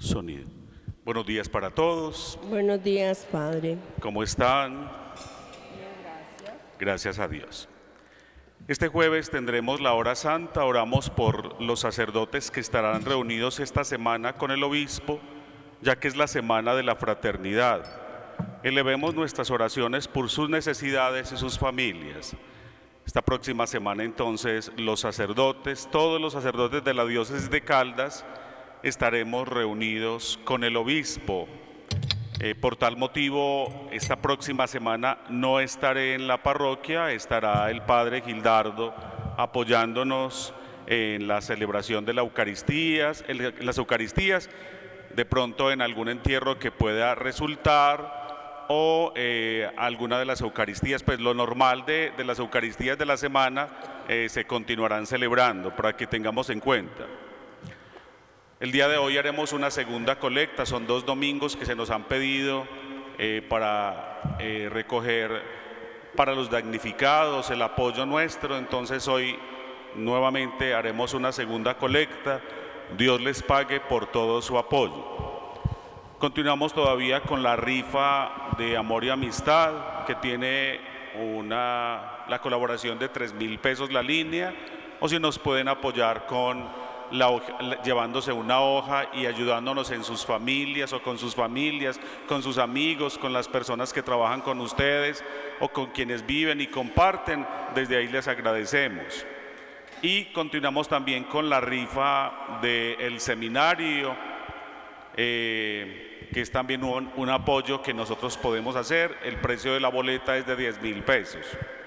Sonido. Buenos días para todos. Buenos días, Padre. ¿Cómo están? Gracias a Dios. Este jueves tendremos la hora santa. Oramos por los sacerdotes que estarán reunidos esta semana con el obispo, ya que es la semana de la fraternidad. Elevemos nuestras oraciones por sus necesidades y sus familias. Esta próxima semana entonces los sacerdotes, todos los sacerdotes de la diócesis de Caldas, estaremos reunidos con el obispo. Por tal motivo, esta próxima semana no estaré en la parroquia, estará el padre Gildardo apoyándonos en la celebración de las Eucaristías, de pronto en algún entierro que pueda resultar o alguna de las Eucaristías, pues lo normal de las Eucaristías de la semana se continuarán celebrando para que tengamos en cuenta. El día de hoy haremos una segunda colecta, son 2 domingos que se nos han pedido para recoger para los damnificados, el apoyo nuestro, entonces hoy nuevamente haremos una segunda colecta. Dios les pague por todo su apoyo. Continuamos todavía con la rifa de Amor y Amistad, que tiene la colaboración de 3.000 pesos la línea, o si nos pueden apoyar con llevándose una hoja y ayudándonos en sus familias o con sus familias, con sus amigos, con las personas que trabajan con ustedes o con quienes viven y comparten, desde ahí les agradecemos. Y continuamos también con la rifa del seminario, que es también un apoyo que nosotros podemos hacer. El precio de la boleta es de 10.000 pesos.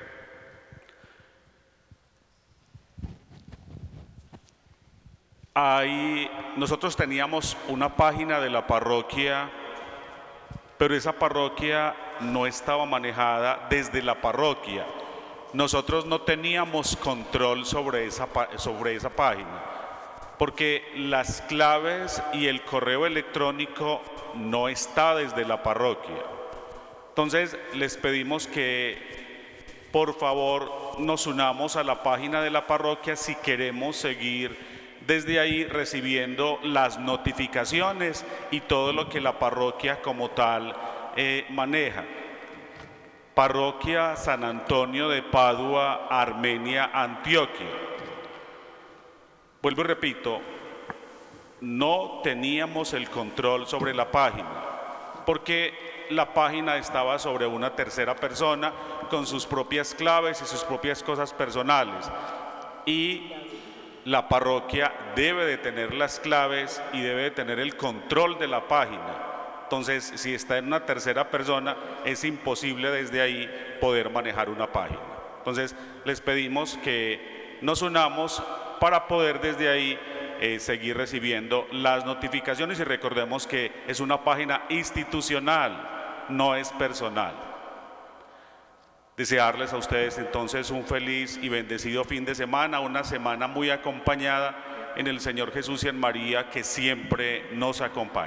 Nosotros teníamos una página de la parroquia, pero esa parroquia no estaba manejada desde la parroquia. Nosotros no teníamos control sobre esa página, porque las claves y el correo electrónico no está desde la parroquia. Entonces les pedimos que por favor nos unamos a la página de la parroquia si queremos seguir desde ahí recibiendo las notificaciones y todo lo que la parroquia como tal maneja. Parroquia San Antonio de Padua, Armenia, Antioquia. Vuelvo y repito, no teníamos el control sobre la página, porque la página estaba sobre una tercera persona con sus propias claves y sus propias cosas personales. Y la parroquia debe de tener las claves y debe de tener el control de la página. Entonces, si está en una tercera persona, es imposible desde ahí poder manejar una página. Entonces, les pedimos que nos unamos para poder desde ahí seguir recibiendo las notificaciones, y recordemos que es una página institucional, no es personal. Desearles a ustedes entonces un feliz y bendecido fin de semana, una semana muy acompañada en el Señor Jesús y en María, que siempre nos acompaña.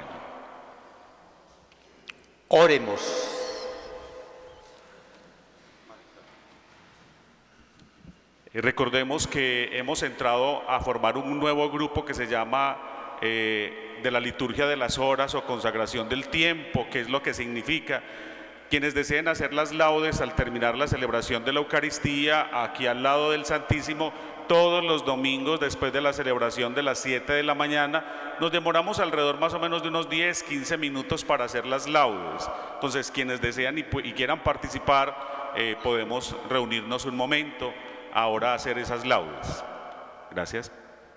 Oremos. Recordemos que hemos entrado a formar un nuevo grupo que se llama de la liturgia de las horas o consagración del tiempo, que es lo que significa. Quienes deseen hacer las laudes al terminar la celebración de la Eucaristía, aquí al lado del Santísimo, todos los domingos después de la celebración de las 7 de la mañana, nos demoramos alrededor más o menos de unos 10-15 minutos para hacer las laudes. Entonces, quienes desean y quieran participar, podemos reunirnos un momento ahora a hacer esas laudes. Gracias.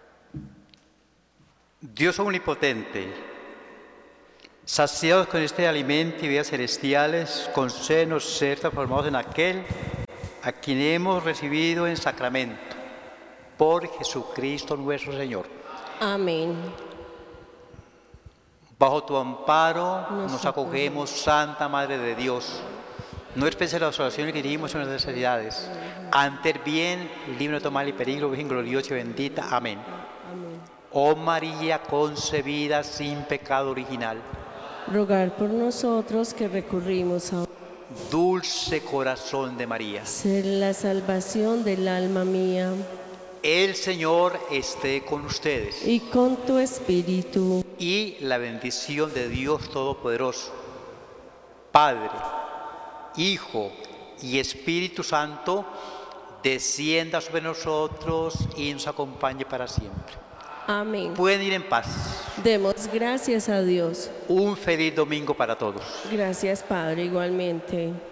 Dios omnipotente, saciados con este alimento y bebidas celestiales, concédenos ser transformados en aquel a quien hemos recibido en sacramento, por Jesucristo nuestro Señor. Amén. Bajo tu amparo nos acogemos, Santa Madre de Dios. No expreses las oraciones que dirigimos en nuestras necesidades. Ante el bien, libre de todo mal y peligro, Virgen gloriosa y bendita. Amén. Oh María concebida sin pecado original, Rogar por nosotros que recurrimos a dulce corazón de María, ser la salvación del alma mía. El Señor esté con ustedes. y con tu espíritu. Y la bendición de Dios Todopoderoso, Padre, Hijo y Espíritu Santo, descienda sobre nosotros y nos acompañe para siempre. Amén. Pueden ir en paz. Demos gracias a Dios. Un feliz domingo para todos. Gracias, Padre, igualmente.